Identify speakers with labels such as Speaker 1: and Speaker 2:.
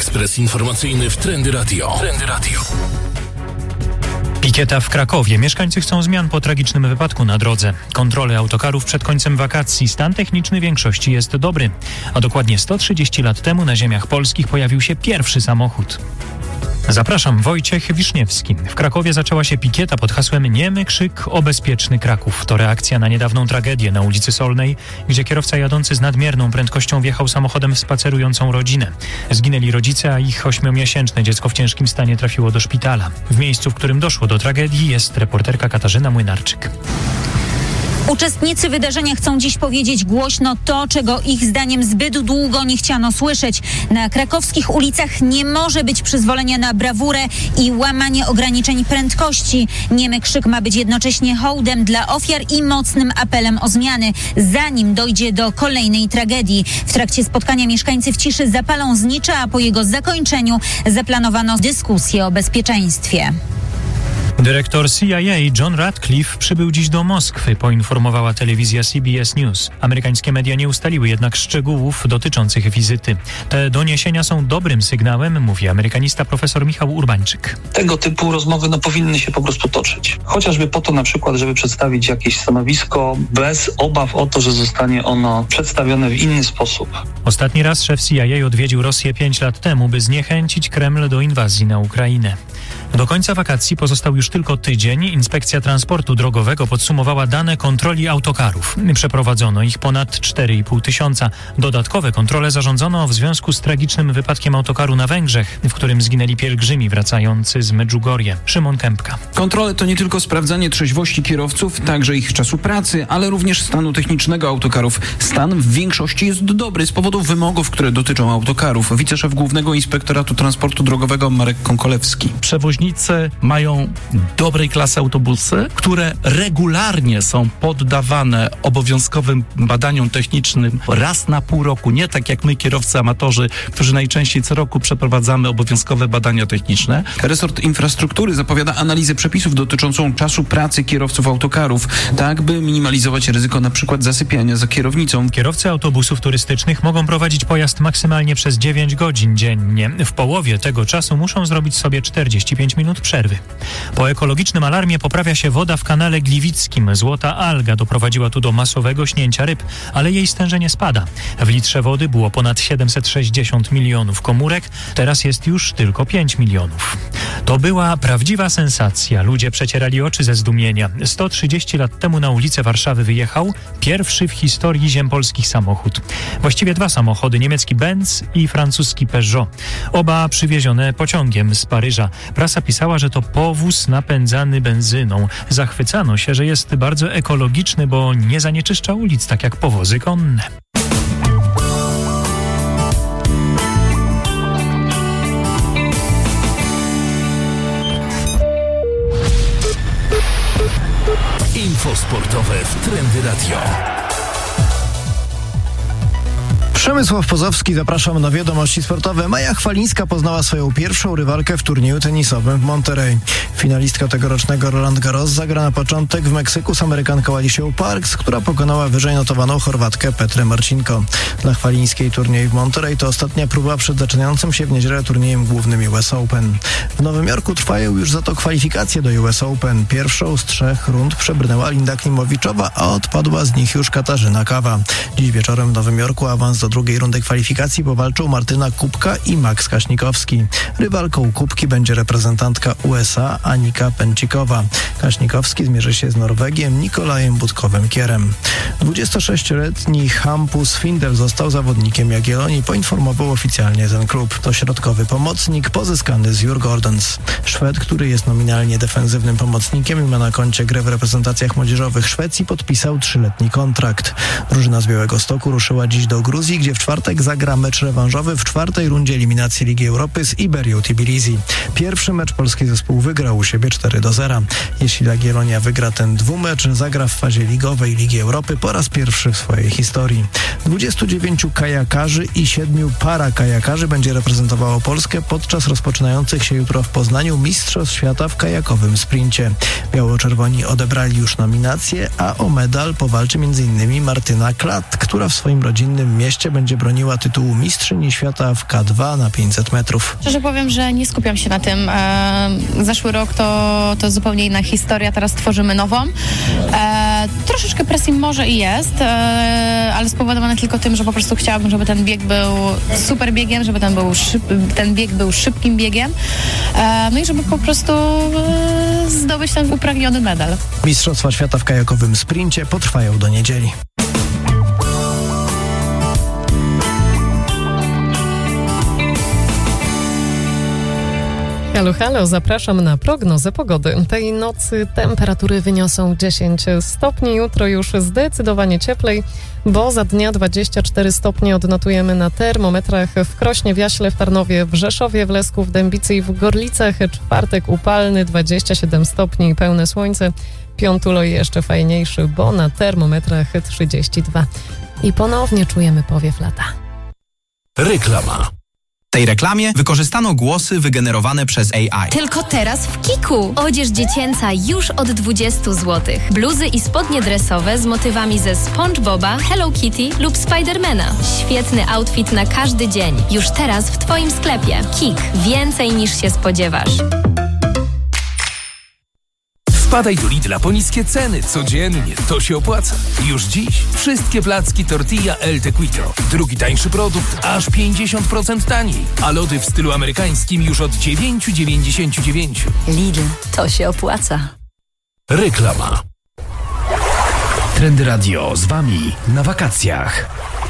Speaker 1: Ekspres informacyjny w Trendy Radio.
Speaker 2: Pikieta w Krakowie. Mieszkańcy chcą zmian po tragicznym wypadku na drodze. Kontrole autokarów przed końcem wakacji. Stan techniczny większości jest dobry. A dokładnie 130 lat temu na ziemiach polskich pojawił się pierwszy samochód. Zapraszam, Wojciech Wiszniewski. W Krakowie zaczęła się pikieta pod hasłem Niemy krzyk o bezpieczny Kraków. To reakcja na niedawną tragedię na ulicy Solnej, gdzie kierowca jadący z nadmierną prędkością wjechał samochodem w spacerującą rodzinę. Zginęli rodzice, a ich 8-miesięczne dziecko w ciężkim stanie trafiło do szpitala. W miejscu, w którym doszło do tragedii, jest reporterka Katarzyna Młynarczyk.
Speaker 3: Uczestnicy wydarzenia chcą dziś powiedzieć głośno to, czego ich zdaniem zbyt długo nie chciano słyszeć. Na krakowskich ulicach nie może być przyzwolenia na brawurę i łamanie ograniczeń prędkości. Niemy krzyk ma być jednocześnie hołdem dla ofiar i mocnym apelem o zmiany, zanim dojdzie do kolejnej tragedii. W trakcie spotkania mieszkańcy w ciszy zapalą znicza, a po jego zakończeniu zaplanowano dyskusję o bezpieczeństwie.
Speaker 2: Dyrektor CIA John Ratcliffe przybył dziś do Moskwy, poinformowała telewizja CBS News. Amerykańskie media nie ustaliły jednak szczegółów dotyczących wizyty. Te doniesienia są dobrym sygnałem, mówi amerykanista profesor Michał Urbańczyk.
Speaker 4: Tego typu rozmowy powinny się po prostu toczyć. Chociażby po to na przykład, żeby przedstawić jakieś stanowisko bez obaw o to, że zostanie ono przedstawione w inny sposób.
Speaker 2: Ostatni raz szef CIA odwiedził Rosję 5 lat temu, by zniechęcić Kreml do inwazji na Ukrainę. Do końca wakacji pozostał już tylko tydzień. Inspekcja Transportu Drogowego podsumowała dane kontroli autokarów. Przeprowadzono ich ponad 4,5 tysiąca. Dodatkowe kontrole zarządzono w związku z tragicznym wypadkiem autokaru na Węgrzech, w którym zginęli pielgrzymi wracający z Medjugorje. Szymon Kępka.
Speaker 5: Kontrole to nie tylko sprawdzanie trzeźwości kierowców, także ich czasu pracy, ale również stanu technicznego autokarów. Stan w większości jest dobry z powodu wymogów, które dotyczą autokarów. Wiceszef Głównego Inspektoratu Transportu Drogowego Marek Konkolewski.
Speaker 6: Przewoźnicy mają dobrej klasy autobusy, które regularnie są poddawane obowiązkowym badaniom technicznym raz na pół roku. Nie tak jak my, kierowcy amatorzy, którzy najczęściej co roku przeprowadzamy obowiązkowe badania techniczne.
Speaker 5: Resort Infrastruktury zapowiada analizę przepisów dotyczącą czasu pracy kierowców autokarów, tak by minimalizować ryzyko na przykład zasypiania za kierownicą.
Speaker 2: Kierowcy autobusów turystycznych mogą prowadzić pojazd maksymalnie przez 9 godzin dziennie. W połowie tego czasu muszą zrobić sobie 45 minut przerwy. Po ekologicznym alarmie poprawia się woda w kanale Gliwickim. Złota alga doprowadziła tu do masowego śnięcia ryb, ale jej stężenie spada. W litrze wody było ponad 760 milionów komórek, teraz jest już tylko 5 milionów. To była prawdziwa sensacja. Ludzie przecierali oczy ze zdumienia. 130 lat temu na ulicę Warszawy wyjechał pierwszy w historii ziem polskich samochód. Właściwie 2 samochody, niemiecki Benz i francuski Peugeot. Oba przywiezione pociągiem z Paryża. Prasa pisała, że to powóz napędzany benzyną. Zachwycano się, że jest bardzo ekologiczny, bo nie zanieczyszcza ulic, tak jak powozy konne.
Speaker 1: Info sportowe w Trendy Radio.
Speaker 7: Przemysław Pozowski, zapraszam na wiadomości sportowe. Maja Chwalińska poznała swoją pierwszą rywalkę w turnieju tenisowym w Monterey. Finalistka tegorocznego Roland Garros zagra na początek w Meksyku z Amerykanką Alicią Parks, która pokonała wyżej notowaną Chorwatkę Petrę Marcinko. Dla Chwalińskiej turniej w Monterey to ostatnia próba przed zaczynającym się w niedzielę turniejem głównym US Open. W Nowym Jorku trwają już za to kwalifikacje do US Open. Pierwszą z 3 rund przebrnęła Linda Klimowiczowa, a odpadła z nich już Katarzyna Kawa. Dziś wieczorem w Nowym Jorku awans do drugiej rundy kwalifikacji powalczą Martyna Kubka i Max Kaśnikowski. Rywalką Kubki będzie reprezentantka USA Anika Pęcikowa. Kaśnikowski zmierzy się z Norwegiem Nikolajem Budkowym-Kierem. 26-letni Hampus Findel został zawodnikiem Jagiellonii, poinformował oficjalnie ten klub. To środkowy pomocnik pozyskany z Djurgårdens. Szwed, który jest nominalnie defensywnym pomocnikiem i ma na koncie grę w reprezentacjach młodzieżowych Szwecji, podpisał 3-letni kontrakt. Drużyna z Białegostoku ruszyła dziś do Gruzji, gdzie w czwartek zagra mecz rewanżowy w 4. rundzie eliminacji Ligi Europy z Iberią Tbilisi. Pierwszy mecz polski zespół wygrał u siebie 4-0. Jeśli Jagiellonia wygra ten dwumecz, zagra w fazie ligowej Ligi Europy po raz pierwszy w swojej historii. 29 kajakarzy i 7 parakajakarzy będzie reprezentowało Polskę podczas rozpoczynających się jutro w Poznaniu Mistrzostw Świata w kajakowym sprincie. Biało-czerwoni odebrali już nominacje, a o medal powalczy m.in. Martyna Klat, która w swoim rodzinnym mieście będzie broniła tytułu mistrzyni świata w K2 na 500 metrów.
Speaker 8: Szczerze powiem, że nie skupiam się na tym. Zeszły rok to zupełnie inna historia, teraz tworzymy nową. Troszeczkę presji może i jest, ale spowodowane tylko tym, że po prostu chciałabym, żeby ten bieg był super biegiem, żeby ten bieg był szybkim biegiem, no i żeby po prostu zdobyć ten upragniony medal.
Speaker 7: Mistrzostwa świata w kajakowym sprincie potrwają do niedzieli.
Speaker 9: Halo, halo, zapraszam na prognozę pogody. Tej nocy temperatury wyniosą 10 stopni, jutro już zdecydowanie cieplej, bo za dnia 24 stopnie odnotujemy na termometrach w Krośnie, w Jaśle, w Tarnowie, w Rzeszowie, w Lesku, w Dębicy i w Gorlicach. Czwartek upalny, 27 stopni i pełne słońce. Piątuloj jeszcze fajniejszy, bo na termometrach 32. I ponownie czujemy powiew lata.
Speaker 1: Reklama.
Speaker 10: W tej reklamie wykorzystano głosy wygenerowane przez AI.
Speaker 11: Tylko teraz w Kiku. Odzież dziecięca już od 20 zł. Bluzy i spodnie dresowe z motywami ze SpongeBoba, Hello Kitty lub Spidermana. Świetny outfit na każdy dzień. Już teraz w Twoim sklepie. Kik. Więcej niż się spodziewasz.
Speaker 1: Wpadaj do Lidla po niskie ceny. Codziennie. To się opłaca. Już dziś wszystkie placki tortilla El Tequito. Drugi tańszy produkt aż 50% taniej. A lody w stylu amerykańskim już od 9,99.
Speaker 11: Lidl. To się opłaca.
Speaker 1: Reklama. Trendy Radio z Wami na wakacjach.